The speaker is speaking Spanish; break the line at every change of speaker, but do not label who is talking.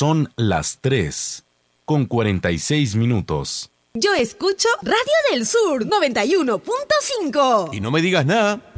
Son las 3:46.
Yo escucho Radio del Sur 91.5.
Y no me digas nada.